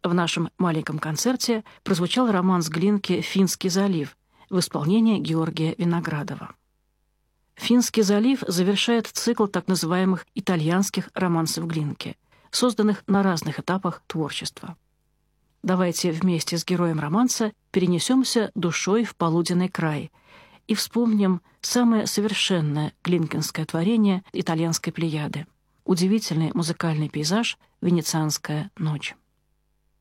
В нашем маленьком концерте прозвучал романс Глинки «Финский залив» в исполнении Георгия Виноградова. «Финский залив» завершает цикл так называемых итальянских романсов Глинки, созданных на разных этапах творчества. Давайте вместе с героем романса перенесемся душой в полуденный край и вспомним самое совершенное глинкинское творение итальянской плеяды — удивительный музыкальный пейзаж «Венецианская ночь».